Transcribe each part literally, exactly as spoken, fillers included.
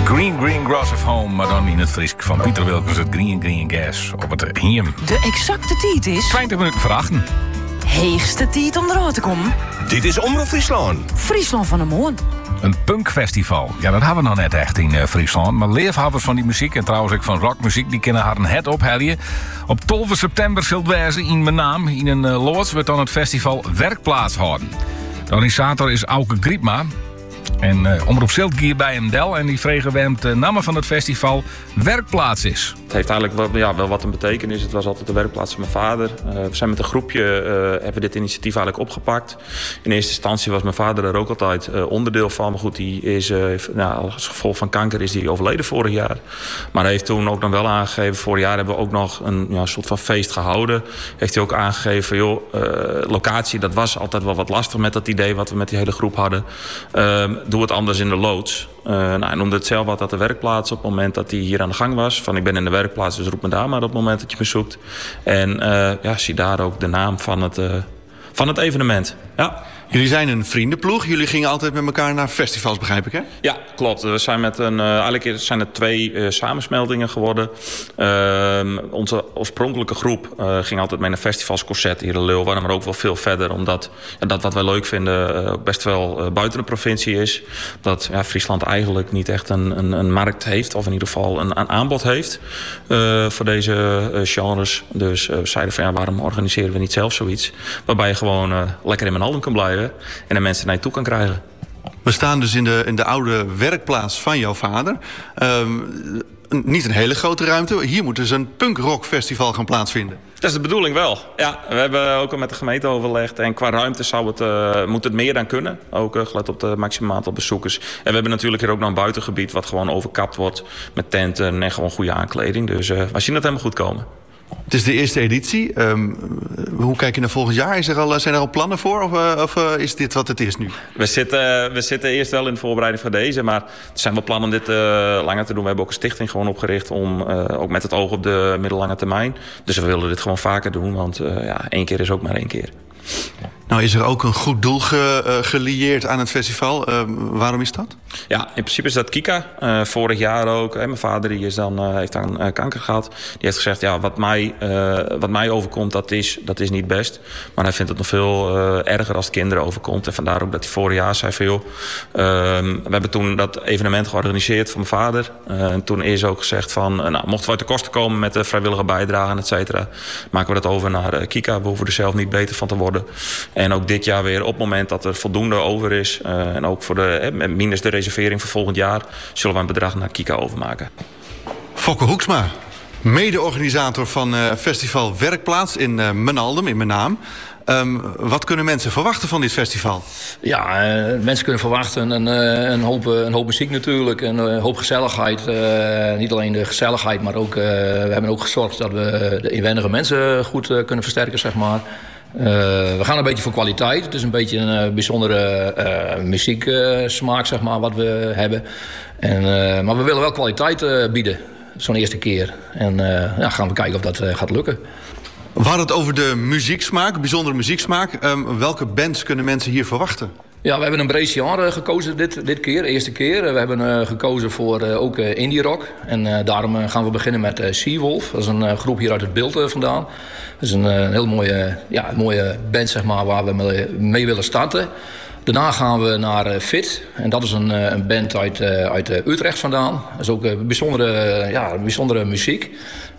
Green Green Grass of Home, maar dan in het Friesk van Pieter Wilkens, het Green Green Gas op het Hiem. De exacte tijd is twintig minuten voor achten. Heegste tijd om eruit te komen. Dit is Omroep Friesland. Friesland van de Moon. Een punkfestival. Ja, dat hebben we nog net echt in uh, Friesland. Maar leefhavers van die muziek en trouwens ook van rockmuziek, die kunnen haar een het opheljen. Op twaalf september zult wezen in mijn naam. In een uh, loods wordt dan het festival Werkplaats houden. De organisator is Auke Griepma. En uh, Omroep Zilt gier bij hem del en die vregen we hem de naam van het festival Werkplaats is. Het heeft eigenlijk wel, ja, wel wat een betekenis. Het was altijd de werkplaats van mijn vader. Uh, we zijn met een groepje uh, hebben we dit initiatief eigenlijk opgepakt. In eerste instantie was mijn vader er ook altijd uh, onderdeel van. Maar goed, die is, uh, nou, als gevolg van kanker is die overleden vorig jaar. Maar hij heeft toen ook nog wel aangegeven, vorig jaar hebben we ook nog een ja, soort van feest gehouden. Heeft hij ook aangegeven, joh, uh, locatie, dat was altijd wel wat lastig met dat idee wat we met die hele groep hadden. Uh, doe het anders in de loods. Uh, nou, hij noemde het zelf wat at de werkplaats op het moment dat hij hier aan de gang was. Van ik ben in de werkplaats, dus roep me daar maar op het moment dat je me zoekt. En uh, ja, zie daar ook de naam van het, uh, van het evenement. Ja. Jullie zijn een vriendenploeg. Jullie gingen altijd met elkaar naar festivals, begrijp ik, hè? Ja, klopt. We zijn met een, uh, eigenlijk zijn er twee uh, samensmeldingen geworden. Uh, onze oorspronkelijke groep uh, ging altijd mee naar festivals, concerten hier in Leeuwarden, maar ook wel veel verder. Omdat ja, dat wat wij leuk vinden uh, best wel uh, buiten de provincie is. Dat ja, Friesland eigenlijk niet echt een, een, een markt heeft, of in ieder geval een, een aanbod heeft uh, voor deze uh, genres. Dus uh, we zeiden van ja, waarom organiseren we niet zelf zoiets? Waarbij je gewoon uh, lekker in mijn handen kan blijven. En de mensen naar je toe kan krijgen. We staan dus in de, in de oude werkplaats van jouw vader. Um, niet een hele grote ruimte. Hier moet dus een punkrockfestival gaan plaatsvinden. Dat is de bedoeling wel. Ja, we hebben ook al met de gemeente overlegd. En qua ruimte zou het, uh, moet het meer dan kunnen. Ook uh, gelet op het maximale aantal bezoekers. En we hebben natuurlijk hier ook nog een buitengebied wat gewoon overkapt wordt met tenten en gewoon goede aankleding. Dus uh, we zien het helemaal goed komen. Het is de eerste editie. Um, hoe kijk je naar volgend jaar? Is er al, zijn er al plannen voor? Of, uh, of uh, is dit wat het is nu? We zitten, we zitten eerst wel in de voorbereiding van deze. Maar er zijn wel plannen om dit uh, langer te doen. We hebben ook een stichting gewoon opgericht. Om, uh, ook met het oog op de middellange termijn. Dus we willen dit gewoon vaker doen. Want uh, ja, één keer is ook maar één keer. Nou is er ook een goed doel ge, uh, gelieerd aan het festival. Uh, waarom is dat? Ja, in principe is dat Kika. Uh, vorig jaar ook. Hè, mijn vader die is dan, uh, heeft dan uh, kanker gehad. Die heeft gezegd, ja, wat mij, uh, wat mij overkomt, dat is, dat is niet best. Maar hij vindt het nog veel uh, erger als het kinderen overkomt. En vandaar ook dat hij vorig jaar zei van, joh, uh, we hebben toen dat evenement georganiseerd voor mijn vader. Uh, en toen is ook gezegd van, uh, nou, mochten we uit de kosten komen met de vrijwillige bijdrage, et cetera, maken we dat over naar uh, Kika. We hoeven er zelf niet beter van te worden. En ook dit jaar weer op het moment dat er voldoende over is. Uh, en ook voor de, eh, minus de reservering voor volgend jaar, zullen we een bedrag naar Kika overmaken. Fokke Hoeksma, mede-organisator van uh, festival Werkplaats in uh, Menaldum, in mijn naam. Um, wat kunnen mensen verwachten van dit festival? Ja, uh, mensen kunnen verwachten een, uh, een, hoop, een hoop muziek natuurlijk, een uh, hoop gezelligheid. Uh, niet alleen de gezelligheid, maar ook, uh, we hebben ook gezorgd dat we de inwendige mensen goed uh, kunnen versterken, zeg maar. Uh, we gaan een beetje voor kwaliteit. Het is een beetje een uh, bijzondere uh, muzieksmaak, uh, zeg maar, wat we hebben. En, uh, maar we willen wel kwaliteit uh, bieden, zo'n eerste keer. En uh, ja, gaan we kijken of dat uh, gaat lukken. We hadden het over de muzieksmaak, bijzondere muzieksmaak. Um, welke bands kunnen mensen hier verwachten? Ja, we hebben een breed genre gekozen dit, dit keer, de eerste keer. We hebben uh, gekozen voor uh, ook uh, indie rock. En uh, daarom uh, gaan we beginnen met uh, Seawolf. Dat is een uh, groep hier uit het Beeld uh, vandaan. Dat is een, uh, een heel mooie, ja, mooie band, zeg maar, waar we mee, mee willen starten. Daarna gaan we naar uh, Fit. En dat is een, uh, een band uit, uh, uit uh, Utrecht vandaan. Dat is ook uh, bijzondere, uh, ja, bijzondere muziek.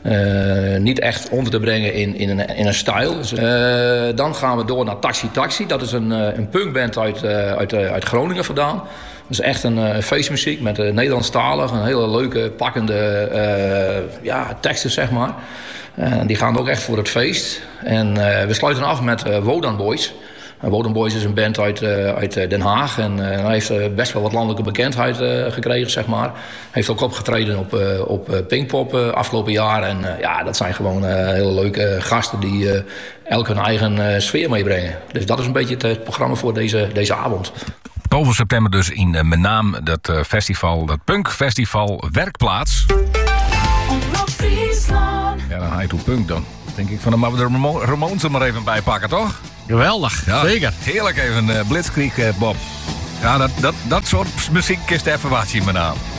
Uh, niet echt onder te brengen in, in, een, in een stijl. Dus, uh, dan gaan we door naar Taxi Taxi. Dat is een, uh, een punkband uit, uh, uit, uh, uit Groningen vandaan. Dat is echt een uh, feestmuziek met uh, Nederlandstalig. Een hele leuke, pakkende uh, ja, teksten, zeg maar. Uh, die gaan ook echt voor het feest. En uh, we sluiten af met uh, Wodan Boys. Uh, Wodan Boys is een band uit, uh, uit Den Haag. En uh, hij heeft uh, best wel wat landelijke bekendheid uh, gekregen, zeg maar. Hij heeft ook opgetreden op, uh, op uh, Pinkpop uh, afgelopen jaar. En uh, ja, dat zijn gewoon uh, hele leuke gasten die uh, elk hun eigen uh, sfeer meebrengen. Dus dat is een beetje het, het programma voor deze, deze avond. twaalf september dus in uh, mijn naam dat uh, festival, dat punkfestival Werkplaats. Ja, dan ga je toe punk dan. Denk ik van, dan moeten we de Ramo- Ramones er maar even bij pakken, toch? Geweldig, ja, zeker. Heerlijk even uh, Blitzkrieg, uh, Bob. Ja, dat, dat, dat soort muziek is even wat in mijn naam.